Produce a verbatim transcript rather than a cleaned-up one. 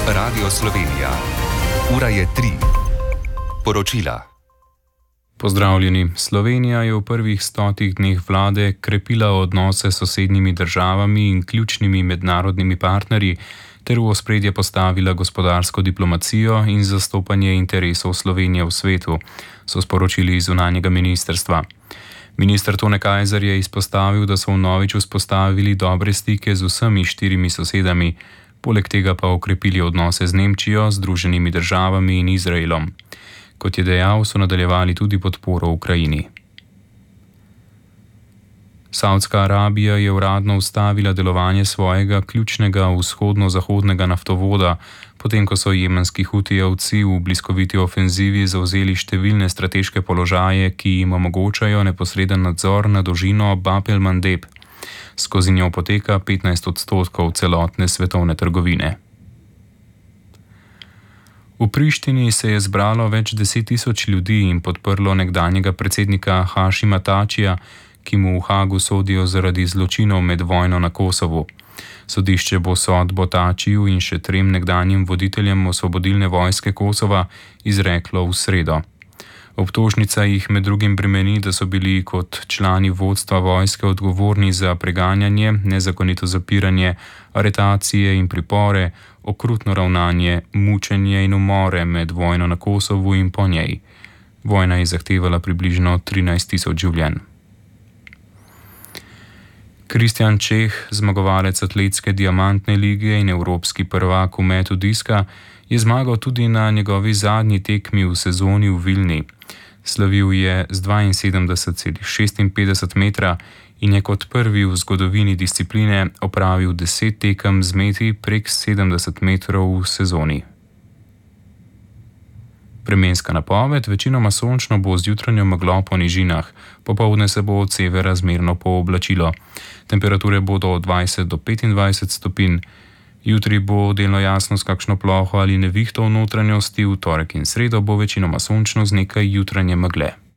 Radio Slovenija. Ura je tri. Poročila. Pozdravljeni. Slovenija je v prvih stotih dneh vlade krepila odnose s sosednjimi državami in ključnimi mednarodnimi partnerji ter v ospredje postavila gospodarsko diplomacijo in zastopanje interesov Slovenije v svetu, so sporočili iz zunanjega ministrstva. Minister Tone Kajzer je izpostavil, da so vnovič vzpostavili dobre stike z vsemi štirimi sosedami, poleg tega pa okrepili odnose z Nemčijo, Združenimi državami in Izraelom. Kot je dejal, so nadaljevali tudi podporo Ukrajini. Savdska Arabija je uradno ustavila delovanje svojega ključnega vzhodno-zahodnega naftovoda, potem ko so jemenski hutijevci v bliskoviti ofenzivi zavzeli številne strateške položaje, ki jim omogočajo neposreden nadzor nad dolžino Bab el-Mandeb. Skozi njo poteka petnajst odstotkov celotne svetovne trgovine. V Prištini se je zbralo več deset tisoč ljudi in podprlo nekdanjega predsednika Hašima Tačija, ki mu v Hagu sodijo zaradi zločinov med vojno na Kosovu. Sodišče bo sodbo Tačiju in še trem nekdanjim voditeljem osvobodilne vojske Kosova izreklo v sredo. Obtožnica jih med drugim bremeni, da so bili kot člani vodstva vojske odgovorni za preganjanje, nezakonito zapiranje, aretacije in pripore, okrutno ravnanje, mučenje in umore med vojno na Kosovu in po njej. Vojna je zahtevala približno trinajst tisoč življenj. Kristjan Čeh, zmagovalec atletske diamantne lige in evropski prvak v metu diska, je zmagal tudi na njegovi zadnji tekmi v sezoni v Vilni. Slavil je z dvainsedemdeset celih šestinpetdeset metra in je kot prvi v zgodovini discipline opravil deset tekem z meti prek sedemdeset metrov v sezoni. Vremenska napoved: večinoma sončno bo z jutranjo meglo po nižinah, popoldne se bo od severa zmerno pooblačilo. Temperature bodo od dvajset do petindvajset stopinj. Jutri bo delno jasno s kakšno ploho ali nevihto v notranjosti, v torek in sredo bo večinoma sončno z nekaj jutranje megle.